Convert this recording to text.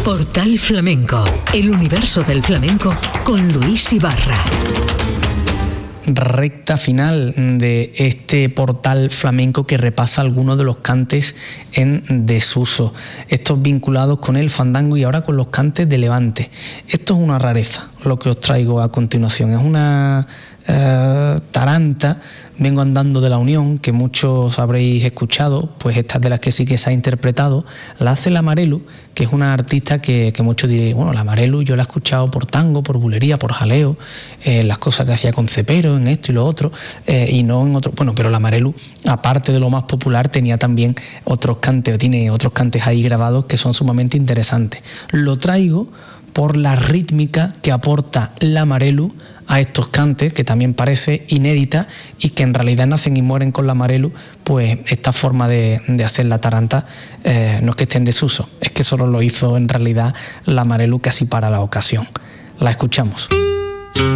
Portal Flamenco, el universo del flamenco con Luis Ibarra. Recta final de este portal flamenco que repasa algunos de los cantes en desuso, estos vinculados con el fandango y ahora con los cantes de Levante. Esto es una rareza, lo que os traigo a continuación. Es una taranta, vengo andando de la Unión, que muchos habréis escuchado, pues esta es de las que sí que se ha interpretado. La hace la Marelu, que es una artista que muchos diréis, bueno, la Marelu yo la he escuchado por tango, por bulería, por jaleo, las cosas que hacía con Cepero, en esto y lo otro, y no en otro. Bueno, pero la Marelu, aparte de lo más popular, tenía también otros cantes, tiene otros cantes ahí grabados que son sumamente interesantes. Lo traigo por la rítmica que aporta la Marelu a estos cantes, que también parece inédita y que en realidad nacen y mueren con la Marelu. Pues esta forma de hacer la taranta no es que esté en desuso, es que solo lo hizo en realidad la Marelu casi para la ocasión. La escuchamos.